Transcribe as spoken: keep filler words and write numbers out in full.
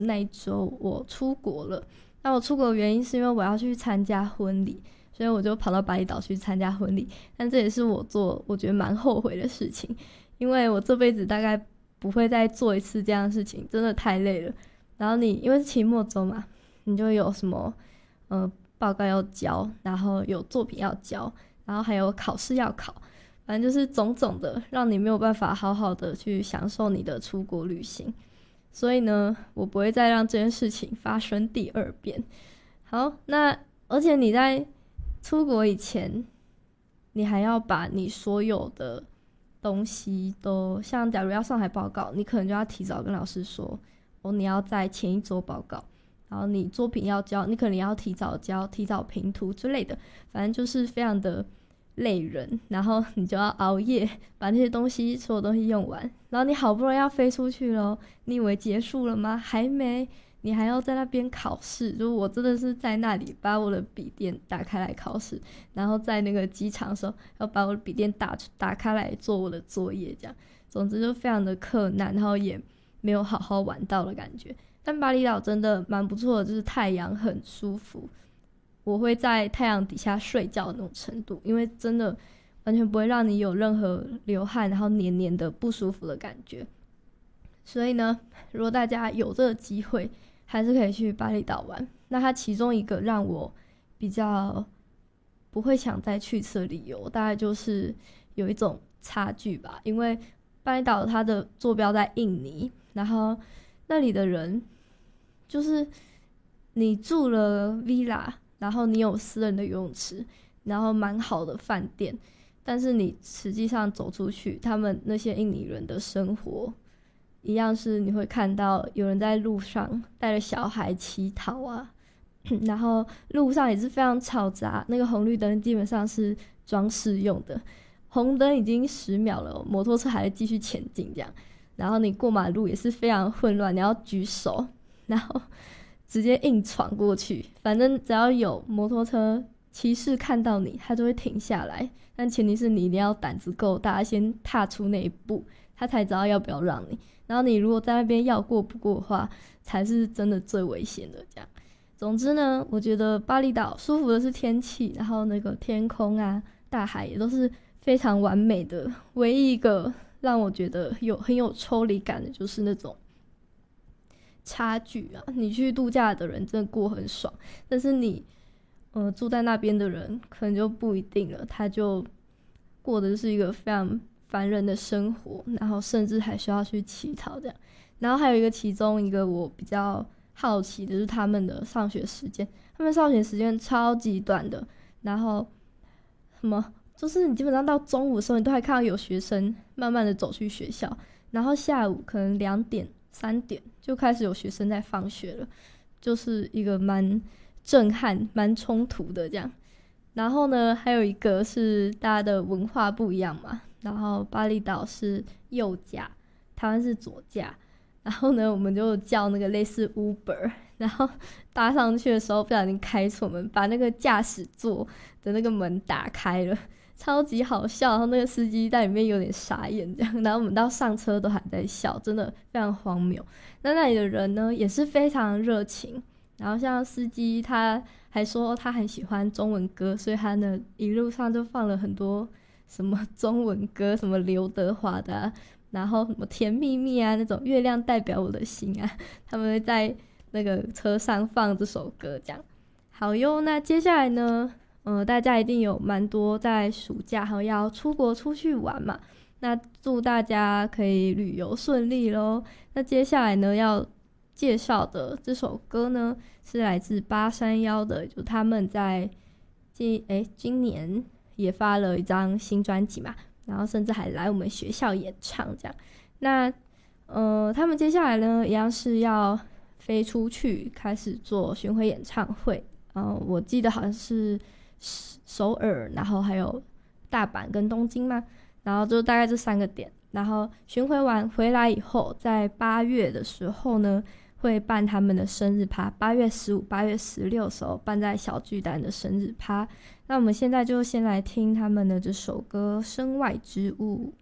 那一周我出国了。那我出国的原因是因为我要去参加婚礼，所以我就跑到巴厘岛去参加婚礼。但这也是我做我觉得蛮后悔的事情，因为我这辈子大概不会再做一次这样的事情，真的太累了。然后你因为是期末周嘛，你就有什么呃报告要交，然后有作品要交，然后还有考试要考，反正就是种种的让你没有办法好好的去享受你的出国旅行。所以呢，我不会再让这件事情发生第二遍。好，那而且你在出国以前，你还要把你所有的东西都，像假如要上台报告，你可能就要提早跟老师说，哦，你要在前一周报告，然后你作品要交，你可能也要提早交，提早评图之类的，反正就是非常的累人，然后你就要熬夜把那些东西所有东西用完，然后你好不容易要飞出去咯，你以为结束了吗？还没，你还要在那边考试。就我真的是在那里把我的笔电打开来考试，然后在那个机场的时候要把我的笔电打打开来做我的作业，这样总之就非常的困难，然后也没有好好玩到的感觉。但巴厘岛真的蛮不错的，就是太阳很舒服，我会在太阳底下睡觉的那种程度，因为真的完全不会让你有任何流汗然后黏黏的不舒服的感觉。所以呢，如果大家有这个机会还是可以去巴厘岛玩。那它其中一个让我比较不会想再去一次的理由，大概就是有一种差距吧，因为巴厘岛它的坐标在印尼，然后那里的人就是你住了 villa， 然后你有私人的游泳池，然后蛮好的饭店，但是你实际上走出去，他们那些印尼人的生活一样是你会看到有人在路上带着小孩乞讨啊，然后路上也是非常嘈杂，那个红绿灯基本上是装饰用的，红灯已经十秒了，摩托车还在继续前进这样，然后你过马路也是非常混乱，你要举手，然后直接硬闯过去，反正只要有摩托车骑士看到你，他就会停下来，但前提是你一定要胆子够大，先踏出那一步，他才知道要不要让你。然后你如果在那边要过不过的话，才是真的最危险的这样。总之呢，我觉得巴厘岛舒服的是天气，然后那个天空啊大海也都是非常完美的，唯一一个让我觉得有很有抽离感的就是那种差距啊。你去度假的人真的过很爽，但是你呃住在那边的人可能就不一定了，他就过的是一个非常烦人的生活，然后甚至还需要去乞讨这样。然后还有一个其中一个我比较好奇的就是他们的上学时间，他们上学时间超级短的，然后什么就是你基本上到中午的时候，你都还看到有学生慢慢的走去学校，然后下午可能两点三点就开始有学生在放学了，就是一个蛮震撼蛮冲突的这样。然后呢还有一个是大家的文化不一样嘛，然后巴厘岛是右驾，台湾是左驾，然后呢我们就叫那个类似 Uber， 然后搭上去的时候不小心开错门，把那个驾驶座的那个门打开了，超级好笑，然后那个司机在里面有点傻眼这样，然后我们到上车都还在笑，真的非常荒谬。那那里的人呢也是非常热情，然后像司机他还说他很喜欢中文歌，所以他呢一路上就放了很多什么中文歌，什么刘德华的啊，然后什么甜蜜蜜啊，那种月亮代表我的心啊，他们会在那个车上放这首歌这样。好哟，那接下来呢呃，大家一定有蛮多在暑假还要出国出去玩嘛，那祝大家可以旅游顺利咯。那接下来呢要介绍的这首歌呢是来自八三夭的，就他们在今诶今年也发了一张新专辑嘛，然后甚至还来我们学校演唱这样。那呃他们接下来呢一样是要飞出去开始做巡回演唱会，呃我记得好像是首尔，然后还有大阪跟东京嘛，然后就大概这三个点，然后巡回完回来以后，在八月的时候呢会办他们的生日趴，八月十五、八月十六的时候办在小巨蛋的生日趴。那我们现在就先来听他们的这首歌《身外之物》。